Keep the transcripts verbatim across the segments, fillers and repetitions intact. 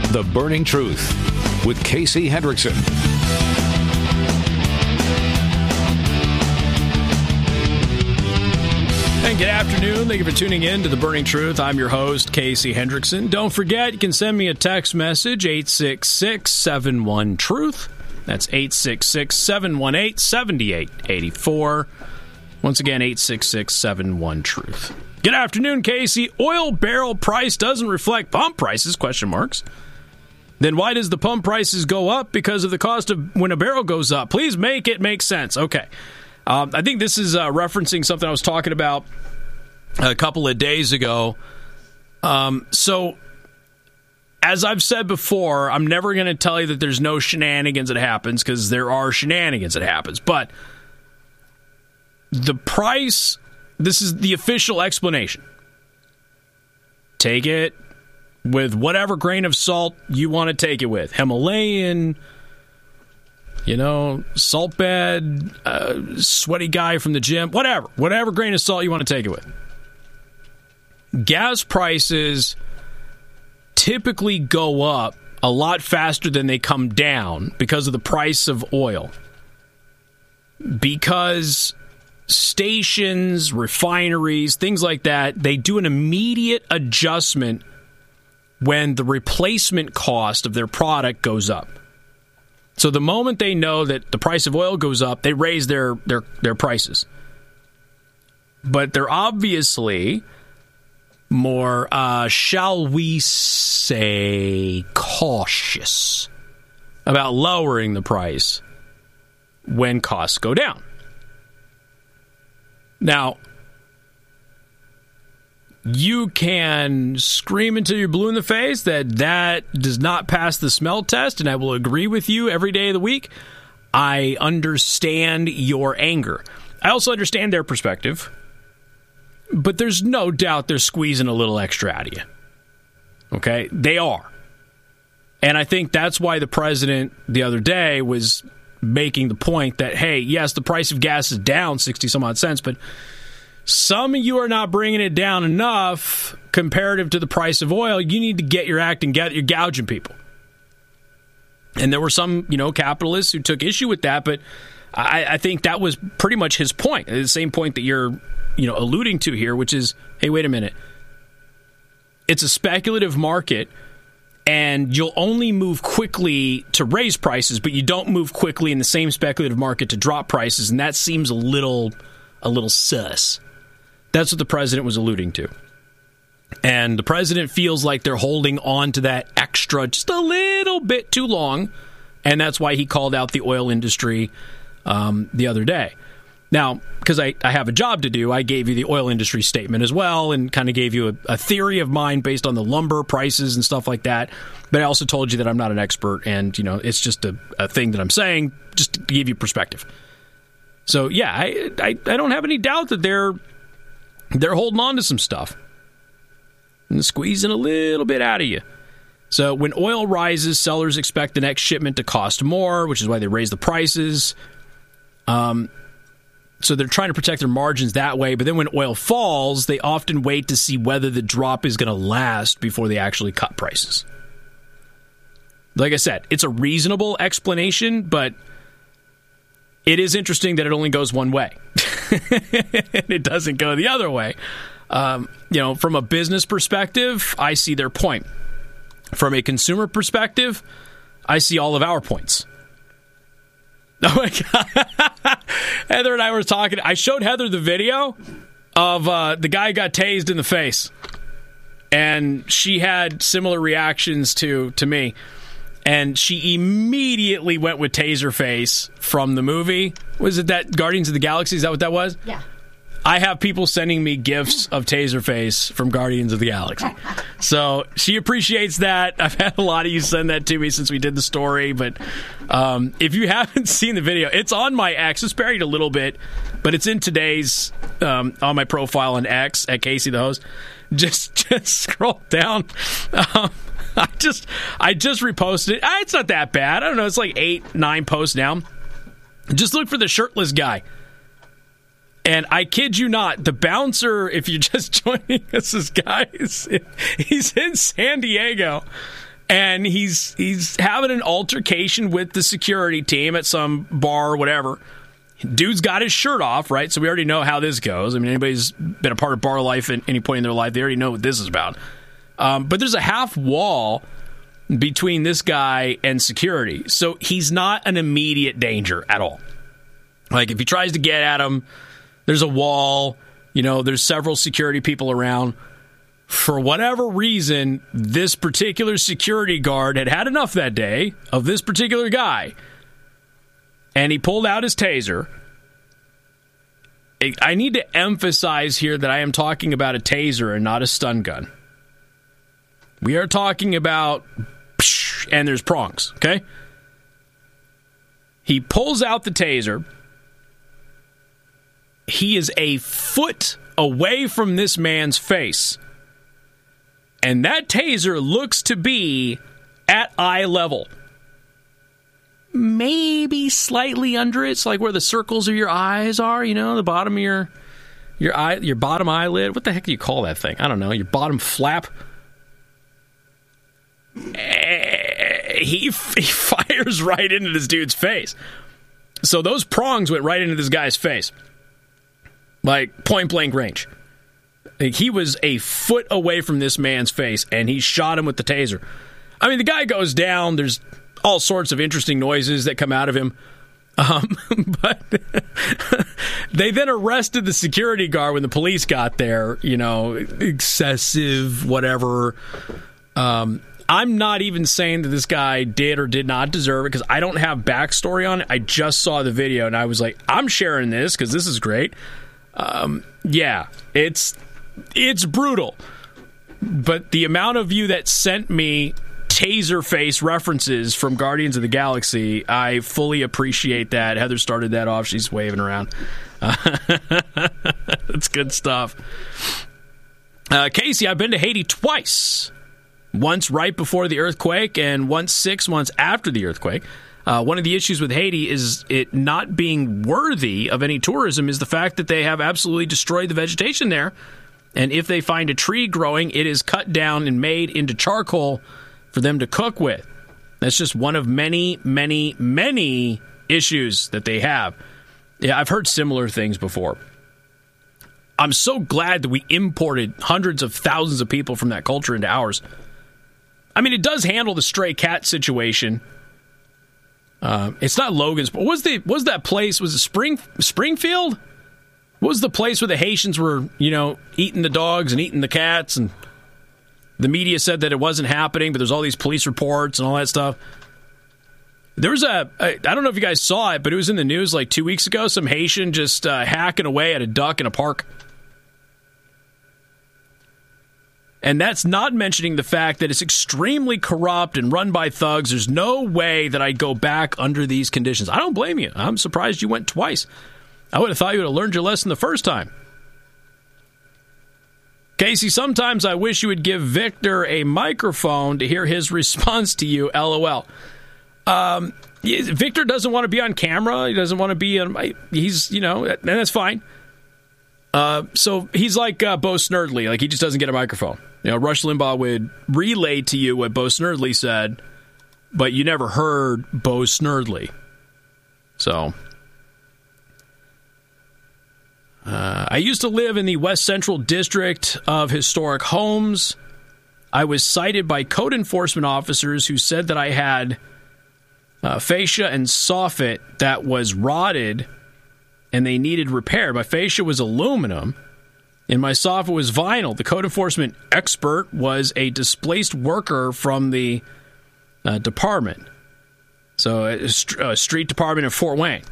The Burning Truth with Casey Hendrickson. And good afternoon. Thank you for tuning in to The Burning Truth. I'm your host, Casey Hendrickson. Don't forget, you can send me a text message, eight six six, seven one, truth. That's eight six six, seven one eight, seven eight eight four. Once again, eight six six, seven one, truth. Good afternoon, Casey. Oil barrel price doesn't reflect pump prices, question marks. Then why does the pump prices go up? Because of the cost of when a barrel goes up. Please make it make sense. Okay. Um, I think this is uh, referencing something I was talking about a couple of days ago. Um, so, as I've said before, I'm never going to tell you that there's no shenanigans that happens, because there are shenanigans that happens. But the price, this is the official explanation. Take it with whatever grain of salt you want to take it with. Himalayan, you know, salt bed, uh, sweaty guy from the gym, whatever. Whatever grain of salt you want to take it with. Gas prices typically go up a lot faster than they come down because of the price of oil. Because stations, refineries, things like that, they do an immediate adjustment when the replacement cost of their product goes up. So the moment they know that the price of oil goes up, they raise their their, their prices. But they're obviously more, uh, shall we say, cautious about lowering the price when costs go down. Now, you can scream until you're blue in the face that that does not pass the smell test, and I will agree with you every day of the week. I understand your anger. I also understand their perspective, but there's no doubt they're squeezing a little extra out of you. Okay? They are. And I think that's why the president the other day was making the point that, hey, yes, the price of gas is down sixty some odd cents, but some of you are not bringing it down enough comparative to the price of oil. You need to get your act and get you're gouging people. And there were some, you know, capitalists who took issue with that, but I, I think that was pretty much his point. The same point that you're, you know, alluding to here, which is, hey, wait a minute. It's a speculative market, and you'll only move quickly to raise prices, but you don't move quickly in the same speculative market to drop prices, and that seems a little, a little sus. That's what the president was alluding to. And the president feels like they're holding on to that extra just a little bit too long, and that's why he called out the oil industry um, the other day. Now, because I, I have a job to do, I gave you the oil industry statement as well and kind of gave you a, a theory of mine based on the lumber prices and stuff like that. But I also told you that I'm not an expert, and, you know, it's just a, a thing that I'm saying just to give you perspective. So, yeah, I, I, I don't have any doubt that they're they're holding on to some stuff and squeezing a little bit out of you. So when oil rises, sellers expect the next shipment to cost more, which is why they raise the prices. Um, so they're trying to protect their margins that way. But then when oil falls, they often wait to see whether the drop is going to last before they actually cut prices. Like I said, it's a reasonable explanation, but it is interesting that it only goes one way. It doesn't go the other way. Um, you know, from a business perspective, I see their point. From a consumer perspective, I see all of our points. Oh my God. Heather and I were talking. I showed Heather the video of uh, the guy got tased in the face. And she had similar reactions to, to me. And she immediately went with Taserface from the movie. Was it that Guardians of the Galaxy? Is that what that was? Yeah. I have people sending me gifs of Taserface from Guardians of the Galaxy. So she appreciates that. I've had a lot of you send that to me since we did the story. But um, if you haven't seen the video, it's on my X. It's buried a little bit, but it's in today's, um, on my profile on X at Casey the Host. Just, just scroll down. Um, I just I just reposted it. It's not that bad. I don't know. It's like eight, nine posts now. Just look for the shirtless guy. And I kid you not, the bouncer, if you're just joining us, this guy, is, he's in San Diego. And he's he's having an altercation with the security team at some bar or whatever. Dude's got his shirt off, right? So we already know how this goes. I mean, anybody's been a part of bar life at any point in their life, they already know what this is about. Um, but there's a half wall between this guy and security. So he's not an immediate danger at all. Like, if he tries to get at him, there's a wall. You know, there's several security people around. For whatever reason, this particular security guard had had enough that day of this particular guy, and he pulled out his taser. I need to emphasize here that I am talking about a taser and not a stun gun. We are talking about, and there's prongs, okay? He pulls out the taser. He is a foot away from this man's face. And that taser looks to be at eye level. Maybe slightly under it. It's like where the circles of your eyes are, you know, the bottom of your your eye, your bottom eyelid. What the heck do you call that thing? I don't know. Your bottom flap. He, he fires right into this dude's face. So those prongs went right into this guy's face. Like point blank range. Like, he was a foot away from this man's face, and he shot him with the taser. I mean, the guy goes down. There's all sorts of interesting noises that come out of him. Um, but they then arrested the security guard when the police got there. You know, excessive, whatever. Um, I'm not even saying that this guy did or did not deserve it, because I don't have backstory on it. I just saw the video, and I was like, I'm sharing this because this is great. Um, yeah, it's... It's brutal, but the amount of you that sent me taser face references from Guardians of the Galaxy, I fully appreciate that. Heather started that off. She's waving around. Uh, that's good stuff. Uh, Casey, I've been to Haiti twice. Once right before the earthquake and once six months after the earthquake. Uh, one of the issues with Haiti is it not being worthy of any tourism is the fact that they have absolutely destroyed the vegetation there. And if they find a tree growing, it is cut down and made into charcoal for them to cook with. That's just one of many, many, many issues that they have. Yeah, I've heard similar things before. I'm so glad that we imported hundreds of thousands of people from that culture into ours. I mean, it does handle the stray cat situation. Uh, it's not Logan's. What was the what was that place? Was it Spring Springfield? What was the place where the Haitians were, you know, eating the dogs and eating the cats, and the media said that it wasn't happening, but there's all these police reports and all that stuff. There was a, I don't know if you guys saw it, but it was in the news like two weeks ago, some Haitian just uh, hacking away at a duck in a park. And that's not mentioning the fact that it's extremely corrupt and run by thugs. There's no way that I'd go back under these conditions. I don't blame you. I'm surprised you went twice. I would have thought you would have learned your lesson the first time. Casey, sometimes I wish you would give Victor a microphone to hear his response to you, LOL. Um, Victor doesn't want to be on camera. He doesn't want to be on... He's, you know, and that's fine. Uh, so he's like uh, Bo Snerdley. Like, he just doesn't get a microphone. You know, Rush Limbaugh would relay to you what Bo Snerdley said, but you never heard Bo Snerdley. So... Uh, I used to live in the West Central District of Historic Homes. I was cited by code enforcement officers who said that I had uh, fascia and soffit that was rotted and they needed repair. My fascia was aluminum and my soffit was vinyl. The code enforcement expert was a displaced worker from the uh, department. So a, st- a street department in Fort Wayne.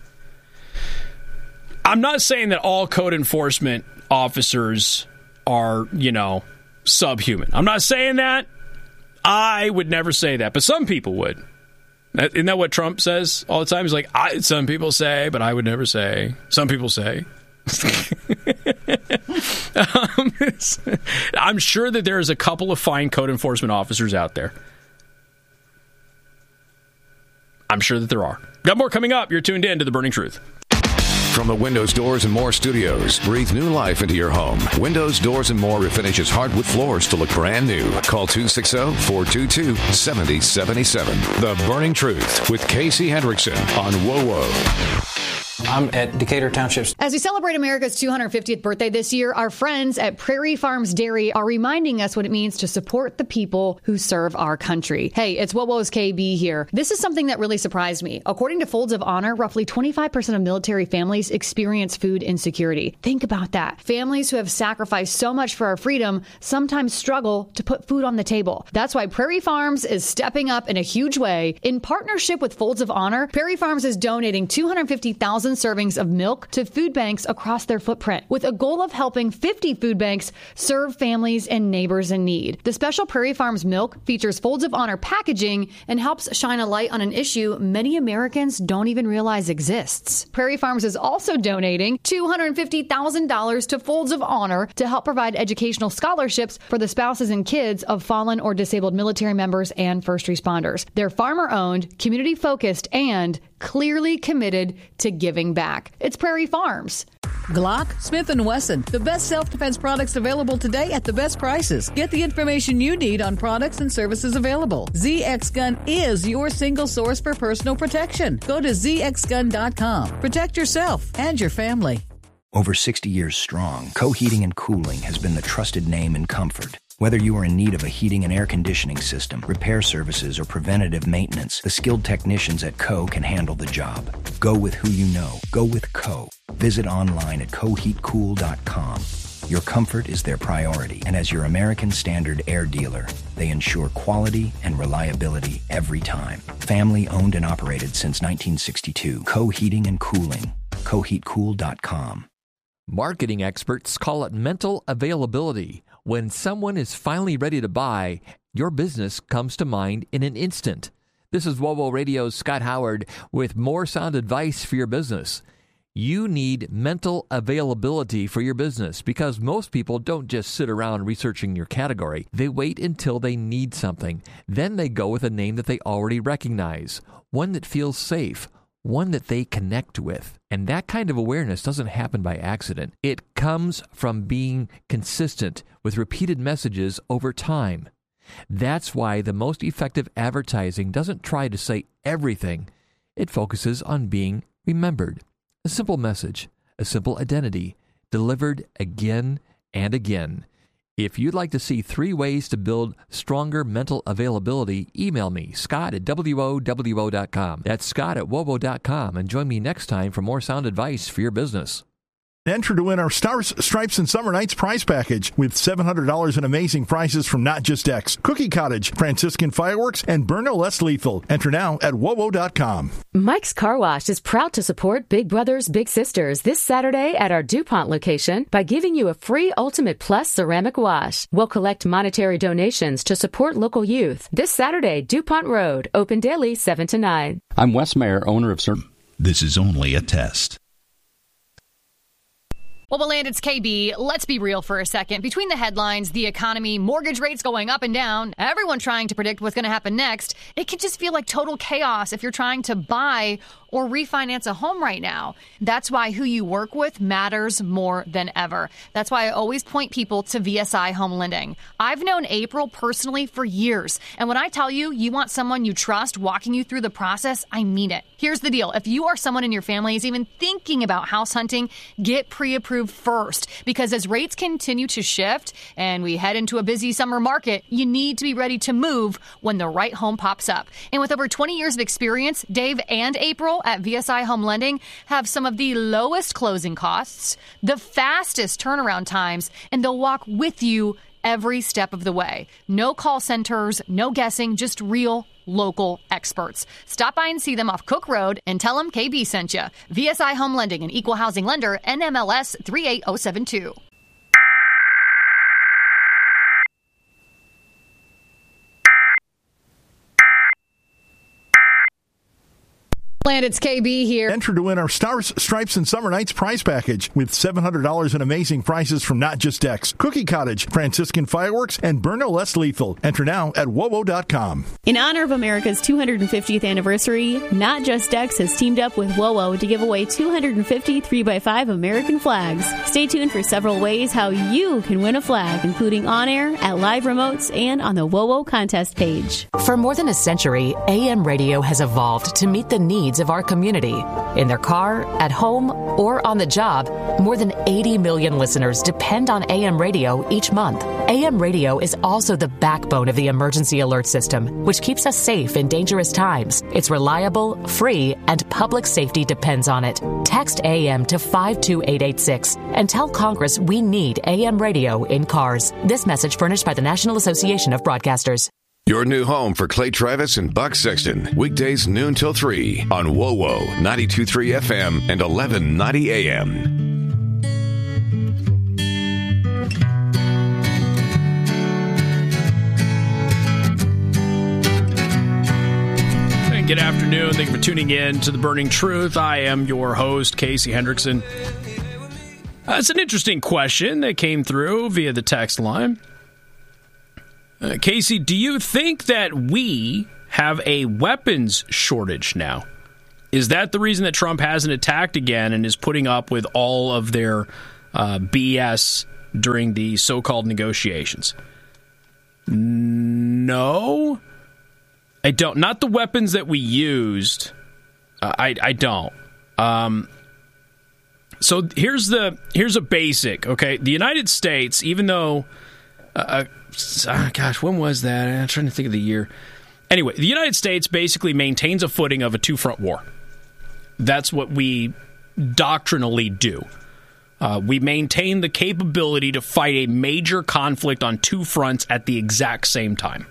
I'm not saying that all code enforcement officers are, you know, subhuman. I'm not saying that. I would never say that, but some people would. Isn't that what Trump says all the time? He's like, I, some people say, but I would never say. Some people say. um, I'm sure that there's a couple of fine code enforcement officers out there. I'm sure that there are. Got more coming up. You're tuned in to The Burning Truth. From the Windows, Doors, and More studios, breathe new life into your home. Windows, Doors, and More refinishes hardwood floors to look brand new. Call two six zero, four two two, seven zero seven seven. The Burning Truth with Casey Hendrickson on WOWO. I'm at Decatur Townships. As we celebrate America's two hundred fiftieth birthday this year, our friends at Prairie Farms Dairy are reminding us what it means to support the people who serve our country. Hey, it's WOWO's K B here. This is something that really surprised me. According to Folds of Honor, roughly twenty-five percent of military families experience food insecurity. Think about that. Families who have sacrificed so much for our freedom sometimes struggle to put food on the table. That's why Prairie Farms is stepping up in a huge way. In partnership with Folds of Honor, Prairie Farms is donating two hundred fifty thousand servings of milk to food banks across their footprint, with a goal of helping fifty food banks serve families and neighbors in need. The special Prairie Farms milk features Folds of Honor packaging and helps shine a light on an issue many Americans don't even realize exists. Prairie Farms is also donating two hundred fifty thousand dollars to Folds of Honor to help provide educational scholarships for the spouses and kids of fallen or disabled military members and first responders. They're farmer-owned, community-focused, and clearly committed to giving back. It's Prairie Farms. Glock, Smith and Wesson, the best self-defense products available today at the best prices. Get the information you need on products and services available. Z X Gun is your single source for personal protection. Go to z x gun dot com. Protect yourself and your family. Over sixty years strong, Co Heating and Cooling has been the trusted name in comfort. Whether you are in need of a heating and air conditioning system, repair services, or preventative maintenance, the skilled technicians at Co can handle the job. Go with who you know. Go with Co. Visit online at co heat cool dot com. Your comfort is their priority, and as your American Standard air dealer, they ensure quality and reliability every time. Family owned and operated since nineteen sixty-two. Co Heating and Cooling. co heat cool dot com. Marketing experts call it mental availability. When someone is finally ready to buy, your business comes to mind in an instant. This is WOWO Radio's Scott Howard with more sound advice for your business. You need mental availability for your business because most people don't just sit around researching your category. They wait until they need something. Then they go with a name that they already recognize, one that feels safe, one that they connect with. And that kind of awareness doesn't happen by accident. It comes from being consistent with repeated messages over time. That's why the most effective advertising doesn't try to say everything. It focuses on being remembered. A simple message, a simple identity, delivered again and again. If you'd like to see three ways to build stronger mental availability, email me, Scott at W O W O dot com. That's Scott at W O W O dot com, and join me next time for more sound advice for your business. Enter to win our Stars, Stripes, and Summer Nights prize package with seven hundred dollars in amazing prizes from Not Just X, Cookie Cottage, Franciscan Fireworks, and Burn No Less Lethal. Enter now at W O W O dot com. Mike's Car Wash is proud to support Big Brothers Big Sisters this Saturday at our DuPont location by giving you a free Ultimate Plus ceramic wash. We'll collect monetary donations to support local youth. This Saturday, DuPont Road, open daily seven to nine. I'm Wes Mayer, owner of Sir. This is only a test. Well, Land, it's K B. Let's be real for a second. Between the headlines, the economy, mortgage rates going up and down, everyone trying to predict what's going to happen next, it can just feel like total chaos if you're trying to buy or refinance a home right now. That's why who you work with matters more than ever. That's why I always point people to V S I Home Lending. I've known April personally for years, and when I tell you you want someone you trust walking you through the process, I mean it. Here's the deal. If you or someone in your family is even thinking about house hunting, get pre-approved first, because as rates continue to shift and we head into a busy summer market, you need to be ready to move when the right home pops up. And with over twenty years of experience, Dave and April at V S I Home Lending have some of the lowest closing costs, the fastest turnaround times, and they'll walk with you every step of the way. No call centers, no guessing, just real local experts. Stop by and see them off Cook Road and tell them K B sent you. V S I Home Lending, an equal housing lender, N M L S three eight zero seven two. Planet's K B here. Enter to win our Stars, Stripes, and Summer Nights prize package with seven hundred dollars in amazing prizes from Not Just Decks, Cookie Cottage, Franciscan Fireworks, and Burn No Less Lethal. Enter now at W O W O dot com. In honor of America's two hundred fiftieth anniversary, Not Just Decks has teamed up with W O W O to give away two hundred fifty three by five American flags. Stay tuned for several ways how you can win a flag, including on air, at live remotes, and on the W O W O contest page. For more than a century, A M radio has evolved to meet the needs of our community. In their car, at home, or on the job, more than eighty million listeners depend on A M radio each month. A M radio is also the backbone of the emergency alert system, which keeps us safe in dangerous times. It's reliable, free, and public safety depends on it. Text A M to five two eight eight six and tell Congress we need A M radio in cars. This message furnished by the National Association of Broadcasters. Your new home for Clay Travis and Buck Sexton. Weekdays noon till three on W O W O ninety-two point three F M and eleven ninety A M. Good afternoon. Thank you for tuning in to The Burning Truth. I am your host, Casey Hendrickson. Uh, it's an interesting question that came through via the text line. Uh, Casey, do you think that we have a weapons shortage now? Is that the reason that Trump hasn't attacked again and is putting up with all of their uh, B S during the so-called negotiations? No. I don't. Not the weapons that we used. Uh, I I don't. Um, so here's the here's a basic. Okay, the United States, even though, uh, uh, gosh, when was that? I'm trying to think of the year. Anyway, the United States basically maintains a footing of a two-front war. That's what we doctrinally do. Uh, we maintain the capability to fight a major conflict on two fronts at the exact same time.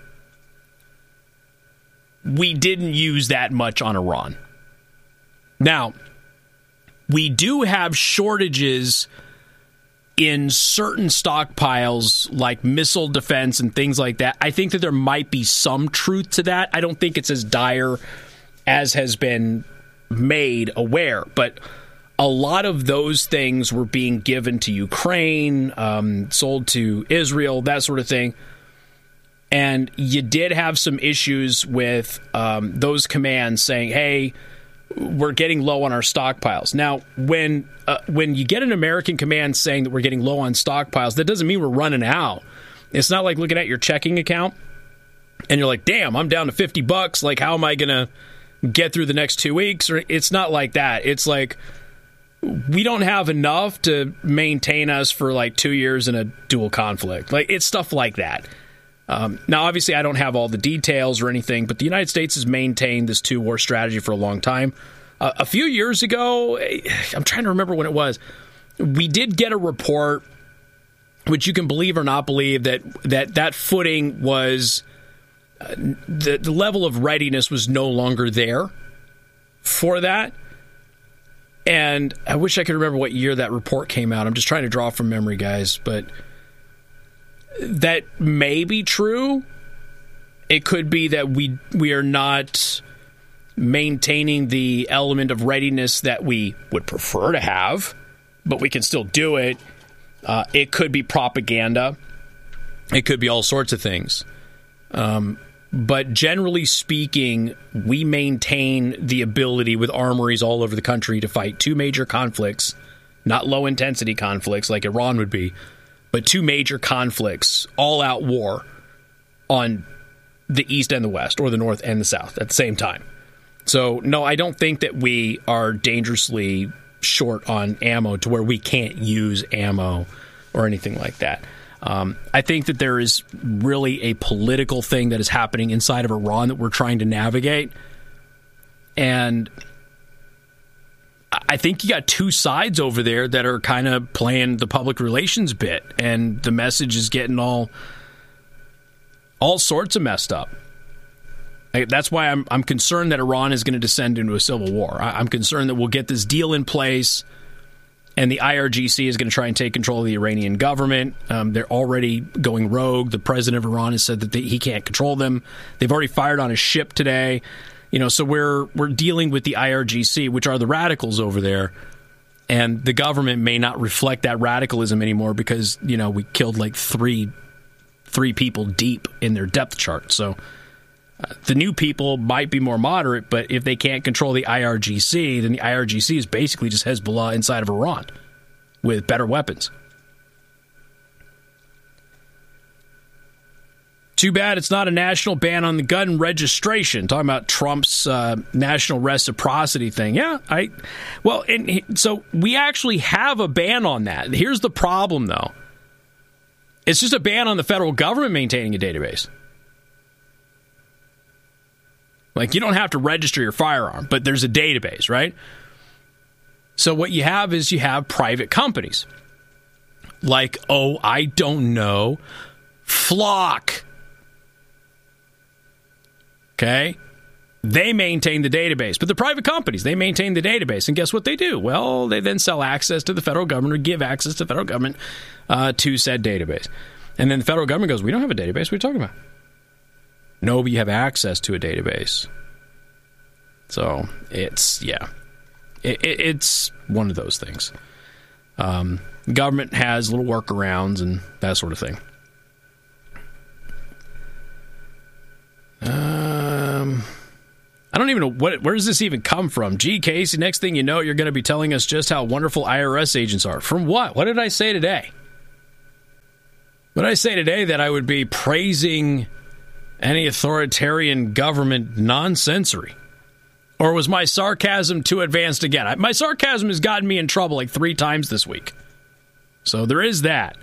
We didn't use that much on Iran. Now, we do have shortages in certain stockpiles like missile defense and things like that. I think that there might be some truth to that. I don't think it's as dire as has been made aware, but a lot of those things were being given to Ukraine, um, sold to Israel, that sort of thing. And you did have some issues with um, those commands saying, hey, we're getting low on our stockpiles. Now, when uh, when you get an American command saying that we're getting low on stockpiles, that doesn't mean we're running out. It's not like looking at your checking account and you're like, damn, I'm down to fifty bucks. Like, how am I going to get through the next two weeks? Or it's not like that. It's like, we don't have enough to maintain us for like two years in a dual conflict. Like, it's stuff like that. Um, now, obviously, I don't have all the details or anything, but the United States has maintained this two-war strategy for a long time. Uh, a few years ago, I'm trying to remember when it was, we did get a report, which you can believe or not believe, that that, that footing was, uh, the, the level of readiness was no longer there for that. And I wish I could remember what year that report came out. I'm just trying to draw from memory, guys, but that may be true. It could be that we we are not maintaining the element of readiness that we would prefer to have, but we can still do it. Uh, it could be propaganda. It could be all sorts of things. Um, but generally speaking, we maintain the ability with armories all over the country to fight two major conflicts, not low-intensity conflicts like Iran would be, but two major conflicts, all-out war on the East and the West, or the North and the South at the same time. So, no, I don't think that we are dangerously short on ammo to where we can't use ammo or anything like that. Um, I think that there is really a political thing that is happening inside of Iran that we're trying to navigate. And I think you got two sides over there that are kind of playing the public relations bit, and the message is getting all all sorts of messed up. That's why I'm I'm concerned that Iran is going to descend into a civil war. I'm concerned that we'll get this deal in place, and the I R G C is going to try and take control of the Iranian government. Um, they're already going rogue. The president of Iran has said that they, he can't control them. They've already fired on a ship today. You know, so we're we're dealing with the I R G C, which are the radicals over there, and the government may not reflect that radicalism anymore because, you know, we killed like three three people deep in their depth chart. So uh, the new people might be more moderate, but if they can't control the I R G C, then the I R G C is basically just Hezbollah inside of Iran with better weapons. Too bad it's not a national ban on the gun registration. Talking about Trump's uh, national reciprocity thing. Yeah, I. Well, and so we actually have a ban on that. Here's the problem, though. It's just a ban on the federal government maintaining a database. Like, you don't have to register your firearm, but there's a database, right? So what you have is you have private companies. Like, oh, I don't know, Flock. Okay? They maintain the database, but the private companies, they maintain the database. And guess what they do? Well, they then sell access to the federal government or give access to the federal government uh, to said database. And then the federal government goes, we don't have a database. What are you talking about? No, but you have access to a database. So it's, yeah, it, it, it's one of those things. Um, government has little workarounds and that sort of thing. Um, I don't even know what. Where does this even come from? Gee, Casey, next thing you know, you're going to be telling us just how wonderful I R S agents are. From what? What did I say today? What did I say today that I would be praising any authoritarian government nonsensory? Or was my sarcasm too advanced again? I, my sarcasm has gotten me in trouble like three times this week. So there is that.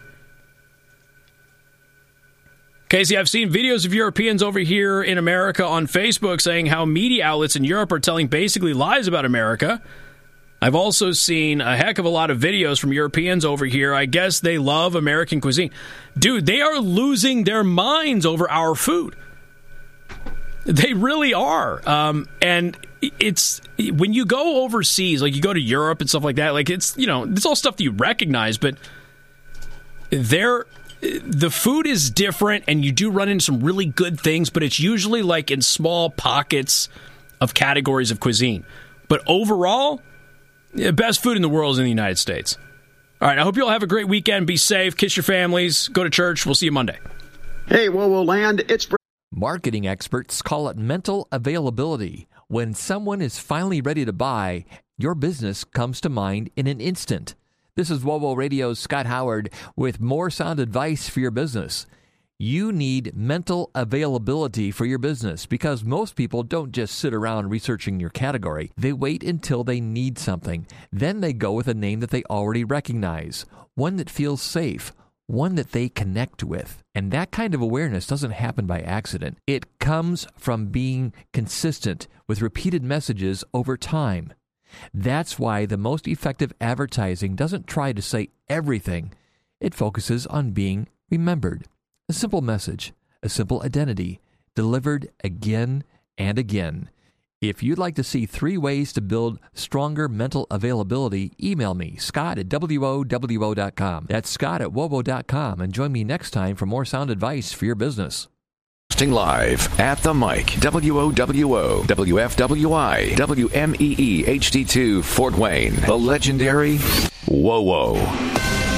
Casey, I've seen videos of Europeans over here in America on Facebook saying how media outlets in Europe are telling basically lies about America. I've also seen a heck of a lot of videos from Europeans over here. I guess they love American cuisine. Dude, they are losing their minds over our food. They really are. Um, and it's when you go overseas, like you go to Europe and stuff like that, like it's, you know, it's all stuff that you recognize, but they're the food is different, and you do run into some really good things, but it's usually like in small pockets of categories of cuisine. But overall, the best food in the world is in the United States. All right, I hope you all have a great weekend. Be safe. Kiss your families. Go to church. We'll see you Monday. Hey, whoa, whoa, land. It's... Marketing experts call it mental availability. When someone is finally ready to buy, your business comes to mind in an instant. This is W O W O Radio's Scott Howard with more sound advice for your business. You need mental availability for your business because most people don't just sit around researching your category. They wait until they need something. Then they go with a name that they already recognize, one that feels safe, one that they connect with. And that kind of awareness doesn't happen by accident. It comes from being consistent with repeated messages over time. That's why the most effective advertising doesn't try to say everything. It focuses on being remembered. A simple message, a simple identity, delivered again and again. If you'd like to see three ways to build stronger mental availability, email me, Scott at W O W O dot com. That's Scott at W O W O dot com, and join me next time for more sound advice for your business. Live at the mic, W O W O, W F W I, W M E E H D two, Fort Wayne, the legendary WoWo.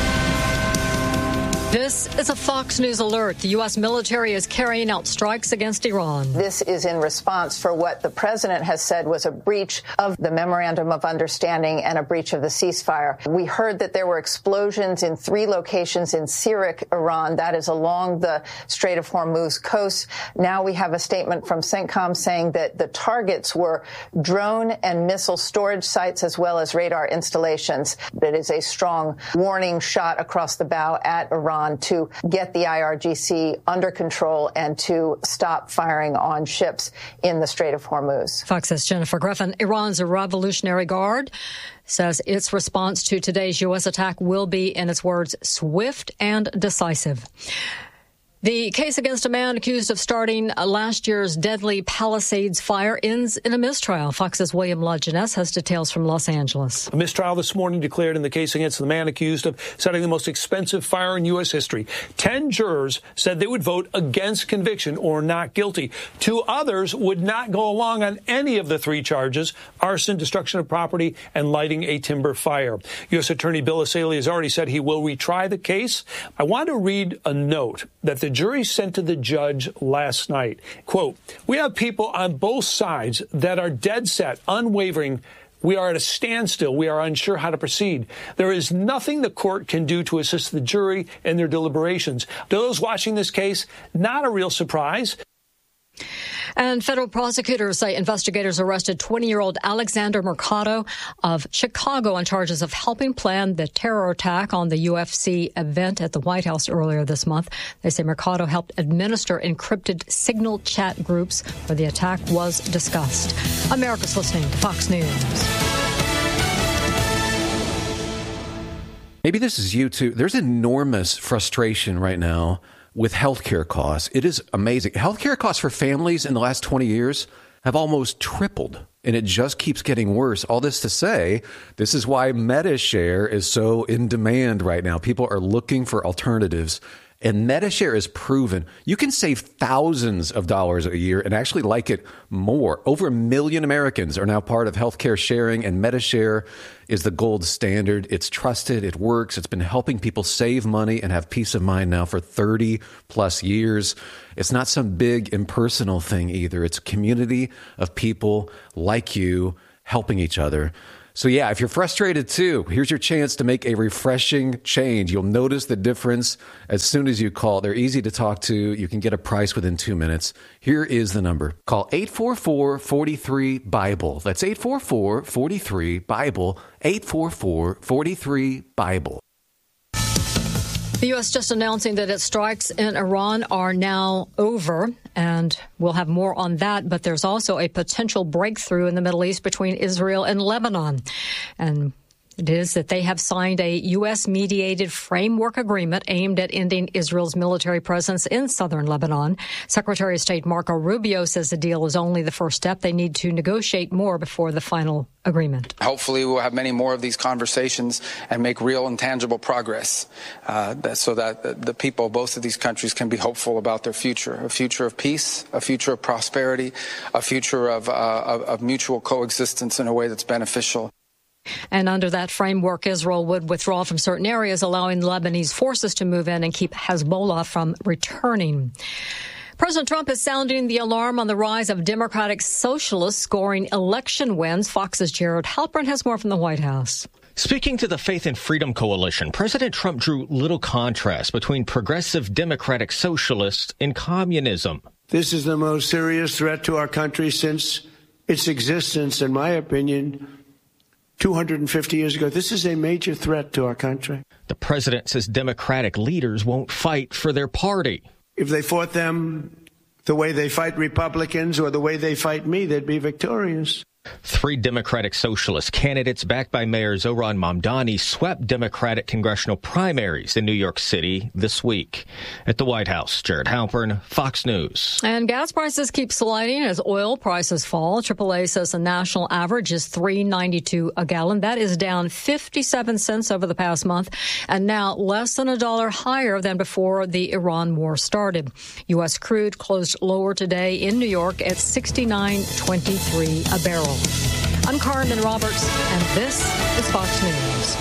This is a Fox News alert. The U S military is carrying out strikes against Iran. This is in response for what the president has said was a breach of the Memorandum of Understanding and a breach of the ceasefire. We heard that there were explosions in three locations in Sirik, Iran. That is along the Strait of Hormuz coast. Now we have a statement from CENTCOM saying that the targets were drone and missile storage sites as well as radar installations. It is a strong warning shot across the bow at Iran to get the I R G C under control and to stop firing on ships in the Strait of Hormuz. Fox's Jennifer Griffin. Iran's Revolutionary Guard says its response to today's U S attack will be, in its words, swift and decisive. The case against a man accused of starting last year's deadly Palisades fire ends in a mistrial. Fox's William LaJeunesse has details from Los Angeles. A mistrial this morning declared in the case against the man accused of setting the most expensive fire in U S history. Ten jurors said they would vote against conviction or not guilty. Two others would not go along on any of the three charges: arson, destruction of property, and lighting a timber fire. U S Attorney Bill Essayli has already said he will retry the case. I want to read a note that the jury sent to the judge last night. Quote, "We have people on both sides that are dead set, unwavering. We are at a standstill. We are unsure how to proceed. There is nothing the court can do to assist the jury in their deliberations." To those watching this case, not a real surprise. And federal prosecutors say investigators arrested twenty-year-old Alexander Mercado of Chicago on charges of helping plan the terror attack on the U F C event at the White House earlier this month. They say Mercado helped administer encrypted signal chat groups where the attack was discussed. America's listening to Fox News. Maybe this is you too. There's enormous frustration right now with healthcare costs. It is amazing. Healthcare costs for families in the last twenty years have almost tripled, and it just keeps getting worse. All this to say, this is why MediShare is so in demand right now. People are looking for alternatives, and MediShare is proven. You can save thousands of dollars a year and actually like it more. Over a million Americans are now part of healthcare sharing, and MediShare is the gold standard. It's trusted. It works. It's been helping people save money and have peace of mind now for thirty plus years. It's not some big impersonal thing either. It's a community of people like you helping each other. So yeah, if you're frustrated too, here's your chance to make a refreshing change. You'll notice the difference as soon as you call. They're easy to talk to. You can get a price within two minutes. Here is the number. Call eight four four, four three, BIBLE. That's eight four four, four three, BIBLE. eight four four, four three, BIBLE. The U S just announcing that its strikes in Iran are now over, and we'll have more on that. But there's also a potential breakthrough in the Middle East between Israel and Lebanon. And it is that they have signed a U S-mediated framework agreement aimed at ending Israel's military presence in southern Lebanon. Secretary of State Marco Rubio says the deal is only the first step. They need to negotiate more before the final agreement. Hopefully we'll have many more of these conversations and make real and tangible progress uh, so that the people of both of these countries can be hopeful about their future, a future of peace, a future of prosperity, a future of, uh, of, of mutual coexistence in a way that's beneficial. And under that framework, Israel would withdraw from certain areas, allowing Lebanese forces to move in and keep Hezbollah from returning. President Trump is sounding the alarm on the rise of Democratic socialists scoring election wins. Fox's Jared Halpern has more from the White House. Speaking to the Faith and Freedom Coalition, President Trump drew little contrast between progressive Democratic socialists and communism. This is the most serious threat to our country since its existence, in my opinion, two hundred fifty years ago. This is a major threat to our country. The president says Democratic leaders won't fight for their party. If they fought them the way they fight Republicans or the way they fight me, they'd be victorious. Three Democratic Socialist candidates backed by Mayor Zohran Mamdani swept Democratic congressional primaries in New York City this week. At the White House, Jared Halpern, Fox News. And gas prices keep sliding as oil prices fall. triple A says the national average is three ninety-two a gallon. That is down fifty-seven cents over the past month and now less than a dollar higher than before the Iran war started. U S crude closed lower today in New York at sixty-nine twenty-three a barrel. I'm Carmen Roberts, and this is Fox News.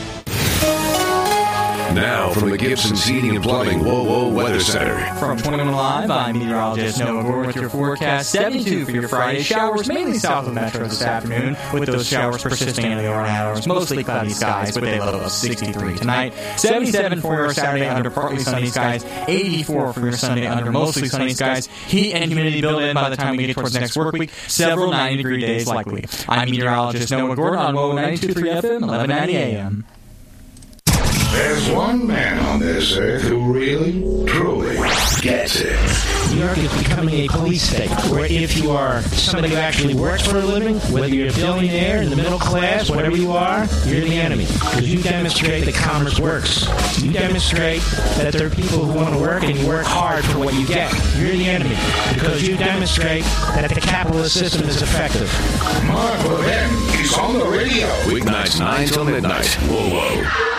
Now from the Gibson's Heating and Plumbing Whoa Whoa Weather Center. From twenty-one Live, I'm meteorologist Noah Gore with your forecast. seventy-two for your Friday. Showers mainly south of Metro this afternoon, with those showers persisting in the overnight hours. Mostly cloudy skies with a low of sixty-three tonight. seventy-seven for your Saturday under partly sunny skies. eighty-four for your Sunday under mostly sunny skies. Heat and humidity build in by the time we get towards next work week. Several ninety-degree days likely. I'm meteorologist Noah Gordon on Whoa ninety-two point three F M, eleven ninety A M. There's one man on this earth who really, truly gets it. New York is becoming a police state, where if you are somebody who actually works for a living, whether you're a billionaire, in the middle class, whatever you are, you're the enemy. Because you demonstrate that commerce works. You demonstrate that there are people who want to work and you work hard for what you get. You're the enemy. Because you demonstrate that the capitalist system is effective. Mark Levin is on the radio. Weeknights nine till midnight. Whoa, whoa.